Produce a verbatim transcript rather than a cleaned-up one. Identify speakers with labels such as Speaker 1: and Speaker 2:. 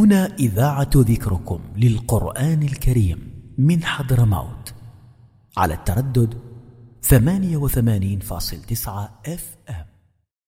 Speaker 1: هنا إذاعة ذكركم للقرآن الكريم من حضرموت على التردد ثمانية وثمانين فاصل تسعة اف ام.